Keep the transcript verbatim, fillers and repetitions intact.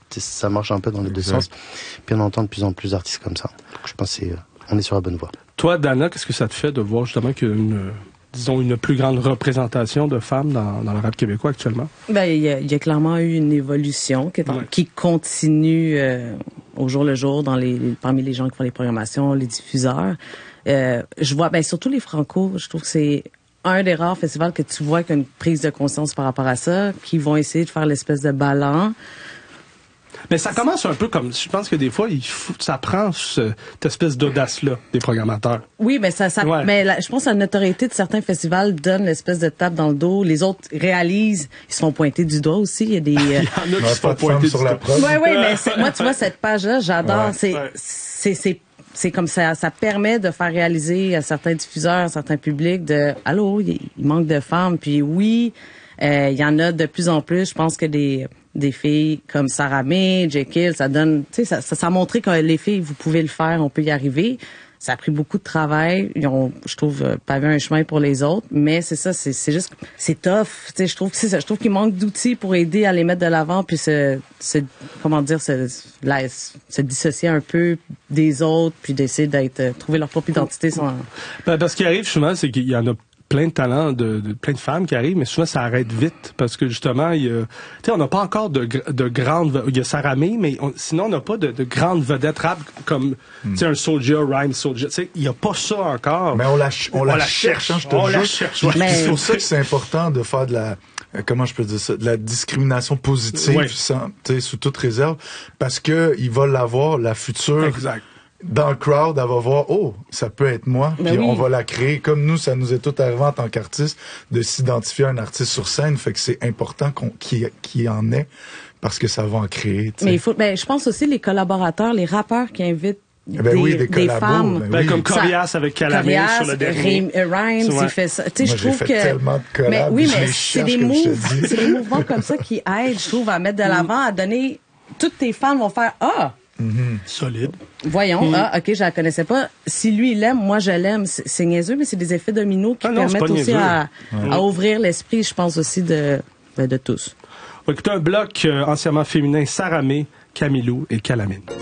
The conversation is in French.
ça marche un peu dans les deux exact. sens. Puis on entend de plus en plus d'artistes comme ça. Donc, je pense qu'on est sur la bonne voie. Toi, Dana, qu'est-ce que ça te fait de voir justement qu'il y a une, disons, une plus grande représentation de femmes dans, dans le rap québécois actuellement? Ben, il y a, il y a clairement eu une évolution qui, est en, ouais. qui continue euh, au jour le jour dans les, parmi les gens qui font les programmations, les diffuseurs. Euh, je vois, ben surtout les Franco, je trouve que c'est un des rares festivals que tu vois qu'il y a une prise de conscience par rapport à ça, qui vont essayer de faire l'espèce de ballon. Mais ça commence un peu comme, je pense que des fois, il faut, ça prend ce, cette espèce d'audace-là des programmateurs. Oui, mais ça, ça, ouais. mais la, je pense que la notoriété de certains festivals donne l'espèce de tape dans le dos. Les autres réalisent, ils se font pointer du doigt aussi. Il y a des, il y en a qui se font pointer sur la preuve. Oui, oui, mais c'est, moi, tu vois, cette page-là, j'adore. Ouais. C'est, ouais. c'est, c'est, c'est comme ça, ça permet de faire réaliser à certains diffuseurs, à certains publics de, allô, il, il manque de femmes. Puis oui, euh, il y en a de plus en plus. Je pense que des, des filles comme Sarah May, Jekyll, ça donne, tu sais, ça, ça, ça a montré que les filles, vous pouvez le faire, on peut y arriver. Ça a pris beaucoup de travail. Ils ont, je trouve, pavé un chemin pour les autres. Mais c'est ça, c'est, c'est juste, c'est tough. Tu sais, je trouve que c'est ça. Je trouve qu'il manque d'outils pour aider à les mettre de l'avant puis se, se comment dire, se, la, se dissocier un peu des autres puis d'essayer d'être, trouver leur propre identité. Sans... Ben, parce qu'il arrive souvent, c'est qu'il y en a plein de talents, de, de plein de femmes qui arrivent, mais souvent ça arrête vite parce que justement, il y a, tu sais, on n'a pas encore de, de grandes, il y a Sarah May, mais on, sinon on n'a pas de, de grandes vedettes rap comme, mm. tu sais, un Soulja, Rhyme, Soulja, tu sais, il n'y a pas ça encore. Mais on la, on, on la, la cherche, cherche hein, je te on jure. la cherche. Mais... C'est pour ça que c'est important de faire de la, comment je peux dire ça, de la discrimination positive, ouais. sans, tu sais, sous toute réserve, parce que il va l'avoir, la future. Exact. Dans le crowd, elle va voir, oh, ça peut être moi, puis oui. on va la créer. Comme nous, ça nous est tout arrivé en tant qu'artiste de s'identifier à un artiste sur scène, fait que c'est important qu'on, qu'il, qu'il en ait, parce que ça va en créer. T'sais. Mais il faut, ben, je pense aussi les collaborateurs, les rappeurs qui invitent ben des, oui, des, des femmes. Ben ben oui. Comme Corias avec Calamé sur le dernier. Rhymes, il fait ça. Tu sais, je trouve fait que. Tellement de collabs, mais oui, mais c'est des moves, c'est des mouvements comme ça qui aident, je trouve, à mettre de l'avant, à donner. Toutes tes fans vont faire ah. Mm-hmm. Solide. Voyons, mm. ah, ok, je la connaissais pas. Si lui, il l'aime, moi, je l'aime. C'est, c'est niaiseux, mais c'est des effets dominos qui ah non, permettent aussi à, ouais. à ouvrir l'esprit, je pense, aussi de, de tous. On va écouter un bloc euh, entièrement féminin, Sarah May, Camilou et Calamine.